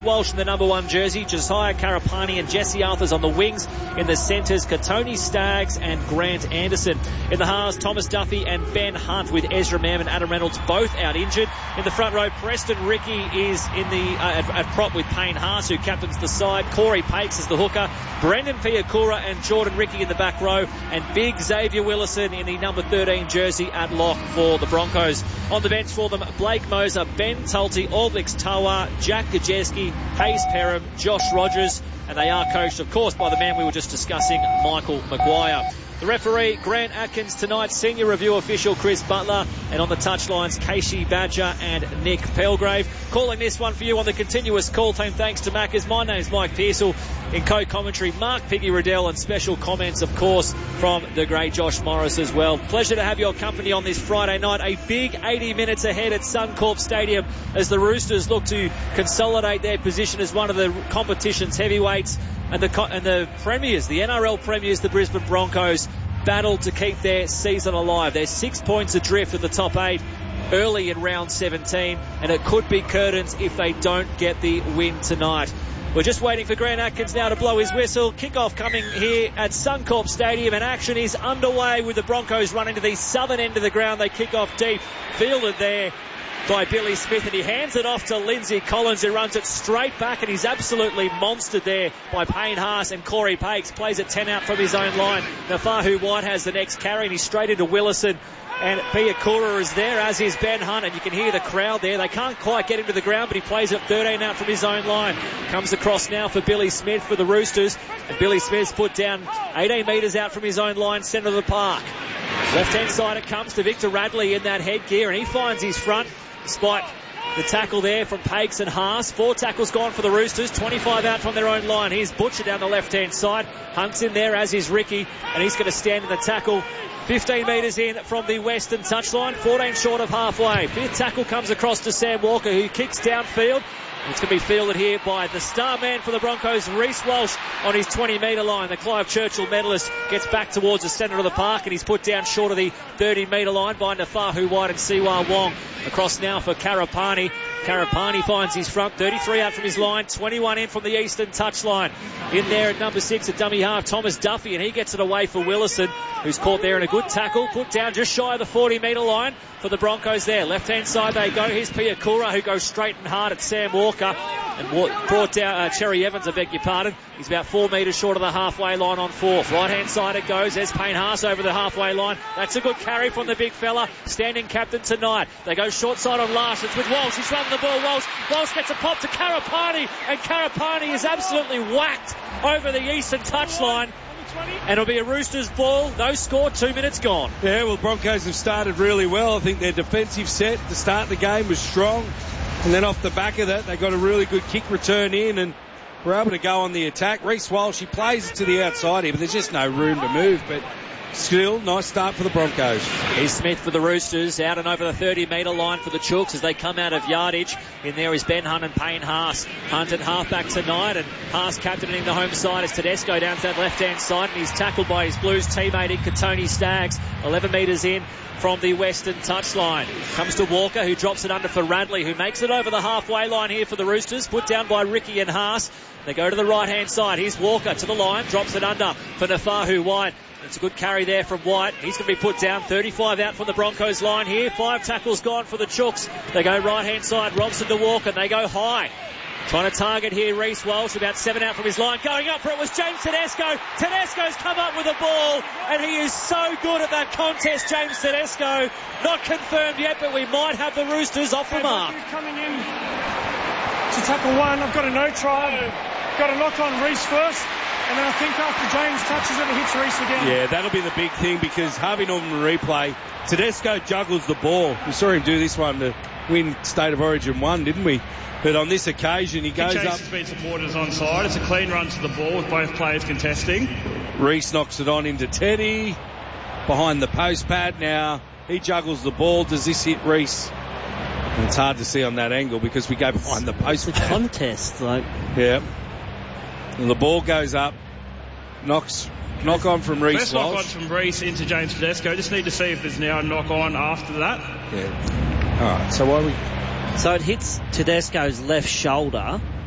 Walsh in the number 1 jersey, Josiah Karapani and Jesse Arthurs on the wings. In the centres, Katoni Staggs and Grant Anderson. In the halves, Thomas Duffy and Ben Hunt, with Ezra Mam and Adam Reynolds both out injured. In the front row, Preston Ricky is in the at prop with Payne Haas, who captains the side. Corey Pakes is the hooker. Brendan Piakura and Jordan Ricky in the back row. And big Xavier Willison in the number 13 jersey at lock for the Broncos. On the bench for them, Blake Moser, Ben Tulty, Aldrich Tawa, Jack Gajeski, Hayes Perham, Josh Rogers, and they are coached, of course, by the man we were just discussing, Michael Maguire. The referee, Grant Atkins tonight, senior review official Chris Butler, and on the touchlines, Casey Badger and Nick Pelgrave. Calling this one for you on the continuous call team, thanks to Maccas. My name's Mike Pearsall. In co-commentary, Mark Piggy Riddell, and special comments, of course, from the great Josh Morris as well. Pleasure to have your company on this Friday night. A big 80 minutes ahead at Suncorp Stadium as the Roosters look to consolidate their position as one of the competition's heavyweights, and the premiers, the NRL premiers, the Brisbane Broncos, battle to keep their season alive. They're 6 points adrift of the top 8 early in round 17, and it could be curtains if they don't get the win tonight. We're just waiting for Grant Atkins now to blow his whistle. Kickoff coming here at Suncorp Stadium, and action is underway with the Broncos running to the southern end of the ground. They kick off deep, fielded there by Billy Smith, and he hands it off to Lindsay Collins, who runs it straight back, and he's absolutely monstered there by Payne Haas, and Corey Pakes plays it 10 out from his own line. Nafahu White has the next carry, and he's straight into Willison, and Piakura is there, as is Ben Hunt, and you can hear the crowd there. They can't quite get him to the ground, but he plays it 13 out from his own line. Comes across now for Billy Smith for the Roosters, and Billy Smith's put down 18 metres out from his own line, centre of the park. Left-hand side it comes to Victor Radley in that headgear, and he finds his front, despite the tackle there from Pakes and Haas. 4 tackles gone for the Roosters, 25 out from their own line. Here's Butcher down the left-hand side. Hunt's in there, as is Ricky, and he's going to stand in the tackle 15 metres in from the western touchline, 14 short of halfway. 5th tackle comes across to Sam Walker, who kicks downfield. It's going to be fielded here by the star man for the Broncos, Reece Walsh, on his 20-metre line. The Clive Churchill medalist gets back towards the centre of the park, and he's put down short of the 30-metre line by Nafahu White and Siwa Wong. Across now for Karapani. Karapani finds his front, 33 out from his line, 21 in from the eastern touchline. In there at number 6 at dummy half, Thomas Duffy, and he gets it away for Willison, who's caught there in a good tackle, put down just shy of the 40-metre line for the Broncos there. Left-hand side they go. Here's Piakura, who goes straight and hard at Sam Walker, and brought down Cherry Evans, I beg your pardon. He's about 4 metres short of the halfway line on 4th. Right-hand side it goes. There's Payne Haas over the halfway line. That's a good carry from the big fella, standing captain tonight. They go short side on Larson with Walsh. He's running the ball. Walsh gets a pop to Karapani, and Karapani is absolutely whacked over the eastern touchline. And it'll be a Roosters ball. No score, 2 minutes gone. Yeah, well, Broncos have started really well. I think their defensive set to start the game was strong. And then off the back of that, they got a really good kick return in and were able to go on the attack. Reece Walsh, he plays it to the outside here, but there's just no room to move. But still, nice start for the Broncos. Here's Smith for the Roosters, out and over the 30-metre line for the Chooks as they come out of yardage. In there is Ben Hunt and Payne Haas. Hunt at halfback tonight, and Haas captaining the home side as Tedesco down to that left-hand side, and he's tackled by his Blues teammate in Katoni Staggs, 11 metres in from the western touchline. Comes to Walker, who drops it under for Radley, who makes it over the halfway line here for the Roosters, put down by Ricky and Haas. They go to the right-hand side. Here's Walker to the line, drops it under for Nafahu White. It's a good carry there from White. He's going to be put down, 35 out from the Broncos line here. 5 tackles gone for the Chooks. They go right-hand side, Robson to Walker. They go high. Trying to target here Reece Walsh, about 7 out from his line. Going up for it was James Tedesco. Tedesco's come up with the ball, and he is so good at that contest, James Tedesco. Not confirmed yet, but we might have the Roosters off the mark. Coming in to tackle 1. I've got a no try. Got a knock on Reece first. And then I think after James touches it, it hits Reece again. Yeah, that'll be the big thing, because Harvey Norman replay, Tedesco juggles the ball. We saw him do this one to win State of Origin 1, didn't we? But on this occasion, he goes up. Jason's been supported on side. It's a clean run to the ball with both players contesting. Reece knocks it on into Teddy. Behind the post pad now. He juggles the ball. Does this hit Reece? And it's hard to see on that angle because we go behind the post pad. It's a contest, like. Yeah. And the ball goes up. Knock on from Reece First knock on from Reece into James Tedesco. Just need to see if there's now a knock on after that. Yeah. All right. So why we... So it hits Tedesco's left shoulder,